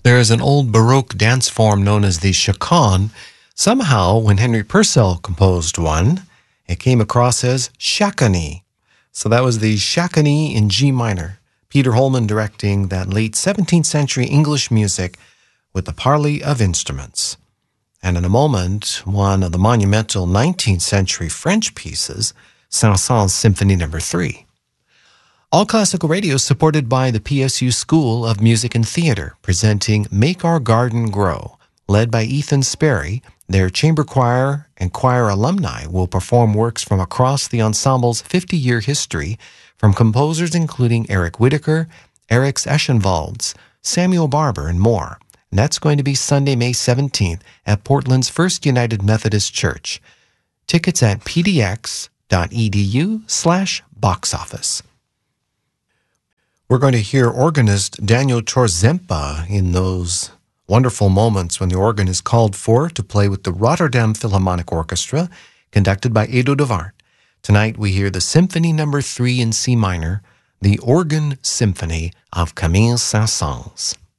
There's an old Baroque dance form known as the chaconne. Somehow, when Henry Purcell composed one, it came across as Chaconne. So that was the Chaconne in G minor. Peter Holman directing that late 17th century English music with the parley of instruments. And in a moment, one of the monumental 19th century French pieces, Saint-Saëns Symphony No. 3. All Classical Radio is supported by the PSU School of Music and Theater, presenting Make Our Garden Grow. Led by Ethan Sperry, their chamber choir and choir alumni will perform works from across the ensemble's 50-year history, from composers including Eric Whitacre, Eric Eschenwalds, Samuel Barber, and more. And that's going to be Sunday, May 17th at Portland's First United Methodist Church. Tickets at pdx.edu/box office. We're going to hear organist Daniel Chorzempa in those wonderful moments when the organ is called for to play with the Rotterdam Philharmonic Orchestra, conducted by Edo de Waard. Tonight we hear the Symphony No. 3 in C minor, the Organ Symphony of Camille Saint-Saëns.